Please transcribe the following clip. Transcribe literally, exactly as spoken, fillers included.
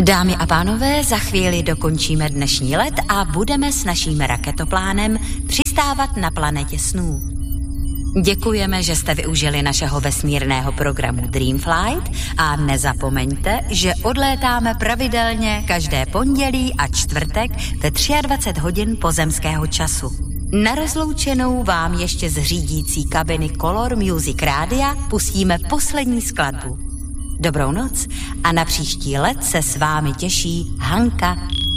Dámy a pánové, za chvíli dokončíme dnešní let a budeme s naším raketoplánem přistávat na planetě snů. Děkujeme, že jste využili našeho vesmírného programu Dreamflight a nezapomeňte, že odlétáme pravidelně každé pondělí a čtvrtek ve dvacet tři hodin pozemského času. Na rozloučenou vám ještě z řídící kabiny Color Music Rádia pustíme poslední skladbu. Dobrou noc a na příští let se s vámi těší Hanka